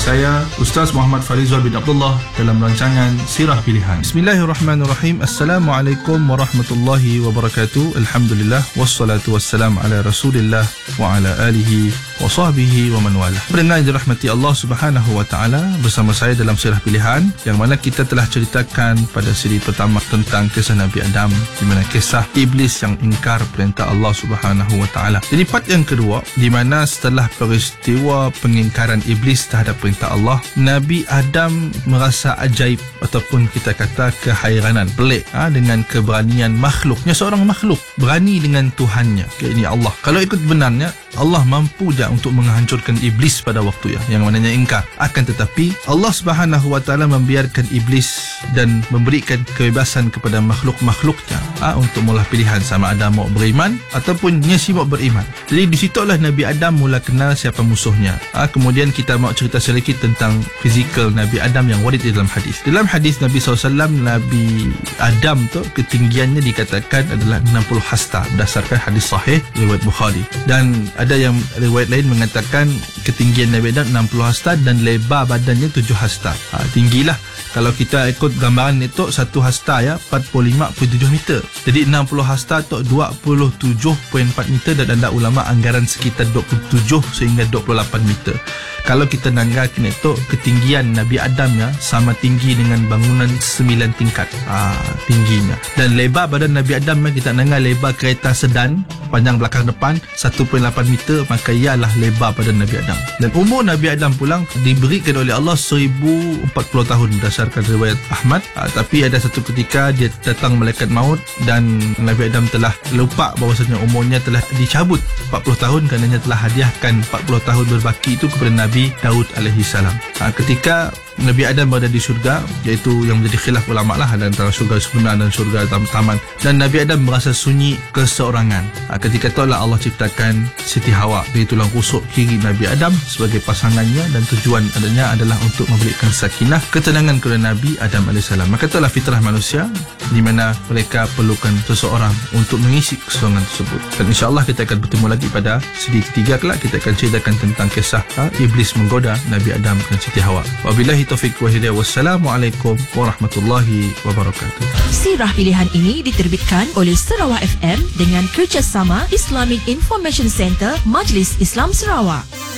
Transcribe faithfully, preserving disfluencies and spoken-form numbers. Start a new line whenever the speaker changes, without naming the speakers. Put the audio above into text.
saya Ustaz Muhammad Farizal bin Abdullah dalam rancangan Sirah Pilihan.
Bismillahirrahmanirrahim. Assalamualaikum warahmatullahi wabarakatuh. Alhamdulillah wassalatu wassalam ala Rasulillah wa ala alihi wa sahbihi wa man wala. Pendengar yang dirahmati Allah Subhanahu wa taala, bersama saya dalam Sirah Pilihan yang mana kita telah ceritakan pada siri pertama tentang kisah Nabi Adam, di mana kisah iblis yang ingkar perintah Allah Subhanahu wa taala. Jadi part yang kedua, di mana setelah peristiwa pengingkaran iblis terhadap perintah Allah, Nabi Adam merasa ajaib ataupun kita kata kehairanan, pelik ha, dengan keberanian makhluknya. Seorang makhluk berani dengan Tuhannya, ini Allah. Kalau ikut benarnya, Allah mampu je untuk menghancurkan iblis pada waktu ya, yang maknanya ingkar. Akan tetapi Allah Subhanahu wa taala membiarkan iblis dan memberikan kebebasan kepada makhluk-makhluknya ha, untuk mula pilihan sama ada mau beriman ataupun nyesi mau beriman. Jadi di situlah Nabi Adam mula kenal siapa musuhnya. Ha, kemudian kita mau cerita sedikit tentang fizikal Nabi Adam yang warid di dalam hadis. Dalam hadis Nabi sallallahu alaihi wasallam, Nabi Adam tu ketinggiannya dikatakan adalah enam puluh hasta berdasarkan hadis sahih riwayat Bukhari. Dan ada yang riwayat lain mengatakan ketinggian Nabi Adam enam puluh hasta dan lebar badannya tujuh hasta. Ha, tinggilah. Kalau kita ikut gambaran itu, satu hasta ya empat puluh lima perpuluhan tujuh meter. Jadi enam puluh hasta tu dua puluh tujuh perpuluhan empat meter, dan ada ulama anggaran sekitar dua puluh tujuh sehingga dua puluh lapan meter. Kalau kita nanggakan itu, ketinggian Nabi Adam ya sama tinggi dengan bangunan sembilan tingkat ha, tingginya. Dan lebar badan Nabi Adam ya, kita nangga lebar kereta sedan panjang belakang depan satu perpuluhan lapan meter, maka ialah lebar badan Nabi Adam. Dan umur Nabi Adam pulang diberikan oleh Allah seribu empat puluh tahun berdasarkan riwayat Ahmad. Ha, tapi ada satu ketika dia datang malaikat maut dan Nabi Adam telah lupa bahawasanya umurnya telah dicabut empat puluh tahun, kerana telah hadiahkan empat puluh tahun berbaki itu kepada Nabi Daud alaihi salam. Ha, ketika Nabi Adam berada di syurga, iaitu yang menjadi khilaf ulama lah antara syurga sebenar dan syurga taman, dan Nabi Adam merasa sunyi keseorangan. Ha, ketika itulah Allah ciptakan Siti Hawa dari tulang rusuk kiri Nabi Adam sebagai pasangannya, dan tujuan adanya adalah untuk memberikan sakinah, ketenangan kepada Nabi Adam alaihissalam. Maka itulah fitrah manusia, di mana mereka perlukan seseorang untuk mengisi keseorangan tersebut. Dan insyaAllah kita akan bertemu lagi pada siri ketiga kelak. Kita akan ceritakan tentang kisah ha, iblis menggoda Nabi Adam dan Siti Hawa. Wabillahi taufiq wa hidayah. Wassalamualaikum warahmatullahi wabarakatuh.
Sirah Pilihan ini diterbitkan oleh Sarawak F M dengan kerjasama Islamic Information Center Majlis Islam Sarawak.